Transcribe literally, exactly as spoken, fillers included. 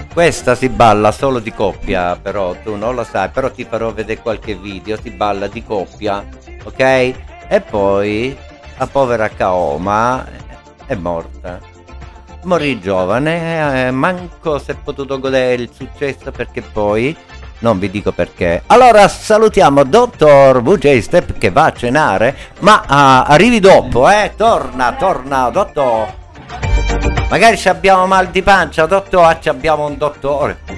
Questa si balla solo di coppia, però tu non lo sai, però ti farò vedere qualche video, si balla di coppia, ok? E poi la povera Kaoma è morta. Morì giovane, eh, manco si è potuto godere il successo perché poi non vi dico perché. Allora salutiamo dottor V J Step che va a cenare, ma ah, arrivi dopo, eh? Torna, torna, dottor. Magari ci abbiamo mal di pancia, dottor, ci abbiamo un dottore.